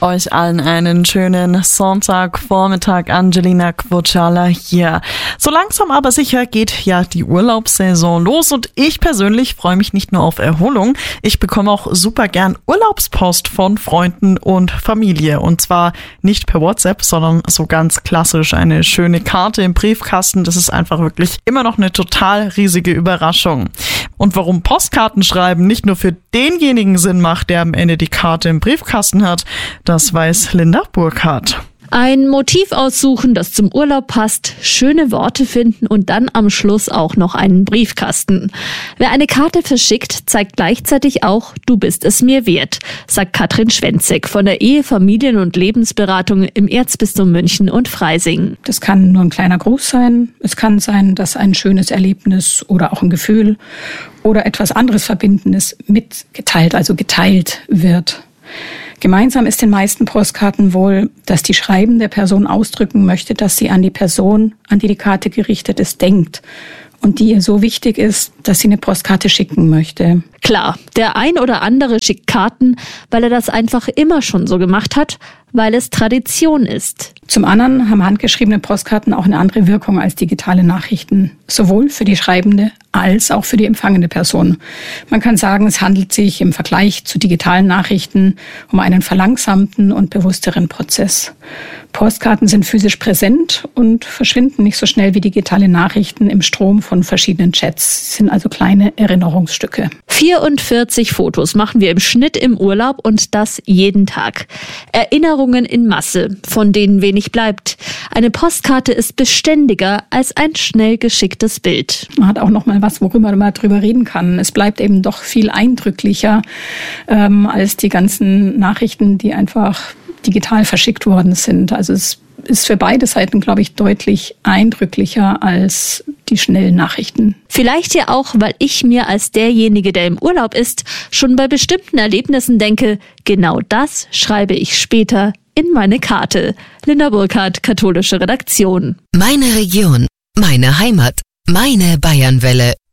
Euch allen einen schönen Sonntagvormittag. Angelina Kvotschala hier. So langsam aber sicher geht ja die Urlaubssaison los und ich persönlich freue mich nicht nur auf Erholung, ich bekomme auch super gern Urlaubspost von Freunden und Familie. Und zwar nicht per WhatsApp, sondern so ganz klassisch eine schöne Karte im Briefkasten. Das ist einfach wirklich immer noch eine total riesige Überraschung. Und warum Postkarten schreiben nicht nur für denjenigen Sinn macht, der am Ende die Karte im Briefkasten hat, das weiß Linda Burkhardt. Ein Motiv aussuchen, das zum Urlaub passt, schöne Worte finden und dann am Schluss auch noch einen Briefkasten. Wer eine Karte verschickt, zeigt gleichzeitig auch, du bist es mir wert, sagt Katrin Schwenzek von der Ehe-, Familien- und Lebensberatung im Erzbistum München und Freising. Das kann nur ein kleiner Gruß sein. Es kann sein, dass ein schönes Erlebnis oder auch ein Gefühl oder etwas anderes Verbindendes mitgeteilt, also geteilt wird. Gemeinsam ist den meisten Postkarten wohl, dass die schreibende Person ausdrücken möchte, dass sie an die Person, an die die Karte gerichtet ist, denkt und die ihr so wichtig ist, dass sie eine Postkarte schicken möchte. Klar, der ein oder andere schickt Karten, weil er das einfach immer schon so gemacht hat, weil es Tradition ist. Zum anderen haben handgeschriebene Postkarten auch eine andere Wirkung als digitale Nachrichten, sowohl für die schreibende als auch für die empfangende Person. Man kann sagen, es handelt sich im Vergleich zu digitalen Nachrichten um einen verlangsamten und bewussteren Prozess. Postkarten sind physisch präsent und verschwinden nicht so schnell wie digitale Nachrichten im Strom von verschiedenen Chats. Sie sind also kleine Erinnerungsstücke. 44 Fotos machen wir im Schnitt im Urlaub und das jeden Tag. Erinnerungen in Masse, von denen wenig bleibt. Eine Postkarte ist beständiger als ein schnell geschicktes Bild. Man hat auch noch mal was, worüber man drüber reden kann. Es bleibt eben doch viel eindrücklicher als die ganzen Nachrichten, die einfach digital verschickt worden sind. Also es ist für beide Seiten, glaube ich, deutlich eindrücklicher als die schnellen Nachrichten. Vielleicht ja auch, weil ich mir als derjenige, der im Urlaub ist, schon bei bestimmten Erlebnissen denke, genau das schreibe ich später in meine Karte. Linda Burkhardt, Katholische Redaktion. Meine Region, meine Heimat, meine Bayernwelle.